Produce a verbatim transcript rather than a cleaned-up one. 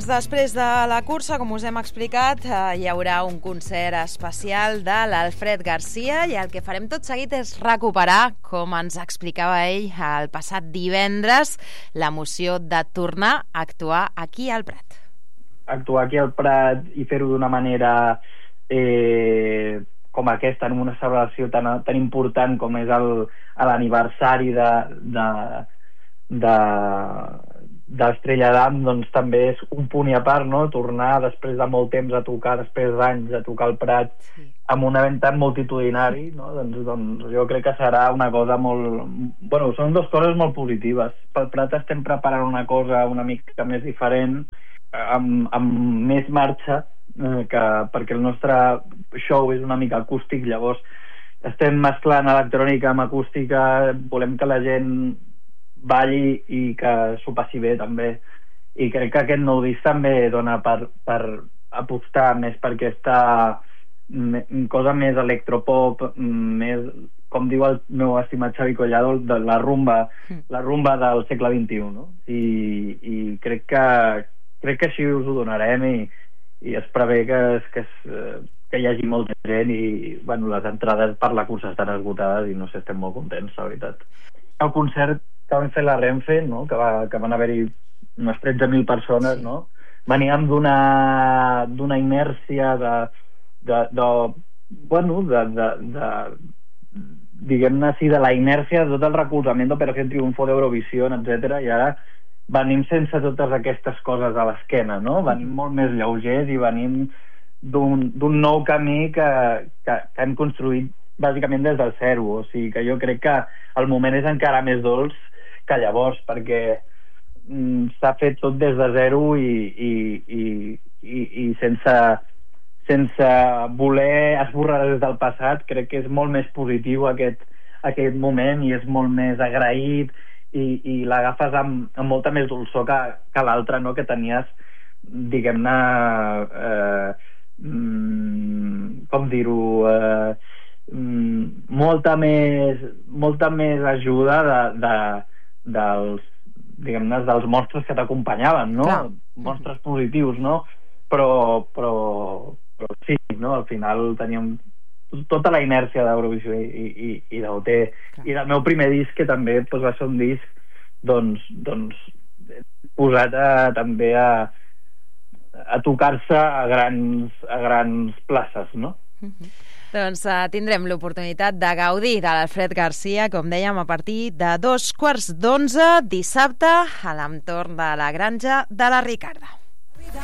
després de la cursa, com us hem explicat, hi haurà un concert especial de l'Alfred Garcia i el que farem tot seguit és recuperar, com ens explicava ell el passat divendres, l'emoció de tornar a actuar aquí al Prat. Actuar aquí al Prat i fer-ho d'una manera eh, com aquesta, en una celebració tan, tan important com és el, l'aniversari de, de, de, d'Estrella d'Am, doncs també és un punt i a part, no? Tornar després de molt temps a tocar, després d'anys a tocar al Prat, sí, amb un event tan multitudinari, no? doncs, doncs jo crec que serà una cosa molt... Bueno, són dues coses molt positives. Pel Prat estem preparant una cosa una mica més diferent, amb, amb més marxa, eh, que, perquè el nostre show és una mica acústic, llavors estem mesclant electrònica amb acústica, volem que la gent balli i que s'ho passi bé també, i crec que aquest nou disc també dona per, per apostar més per aquesta cosa més electropop, més, com diu el meu estimat Xavi Collado, de la rumba, la rumba del segle vint-i-u, no? I, i crec que crec que així us ho donarem i, i es prevé que, que, es, que hi hagi molta gent i bueno, les entrades per la cursa estan esgotades i no sé, estem molt contents, la veritat. El concert que vam fer la Renfe, no? que, va, que van haver-hi unes tretze mil persones, no? Veníem d'una d'una inèrcia de, de, de bueno, de, de, de diguem-ne així, de la inèrcia de tot el recolzament d'Operació Triunfo d'Eurovisió, etcètera, i ara venim sense totes aquestes coses a l'esquena, no? Venim molt més lleugers i venim d'un nou camí que, que, que hem construït bàsicament des del zero, o sigui que jo crec que el moment és encara més dolç que llavors, perquè mm, s'ha fet tot des de zero i, i, i, i, i sense, sense voler esborrar des del passat. Crec que és molt més positiu aquest, aquest moment i és molt més agraït i, i l'agafes amb, amb molta més dolçor que, que l'altre, no? Que tenies, diguem-ne, eh, mm, com dir-ho... Eh, molta més molta més ajuda de, de, dels diguem-ne dels monstres que t'acompanyaven, no? Clar. Monstres positius, no? Però, però, però sí, no? Al final teníem tota la inèrcia d'Eurovisió i, i, i d'O T i del meu primer disc, que també doncs, va ser un disc doncs, doncs posat a, també a, a tocar-se a grans, a grans places, no? Mm-hmm. Doncs uh, tindrem l'oportunitat de gaudir de l'Alfred Garcia, com dèiem, a partir de dos quarts d'onze dissabte a l'entorn de la Granja de la Ricarda.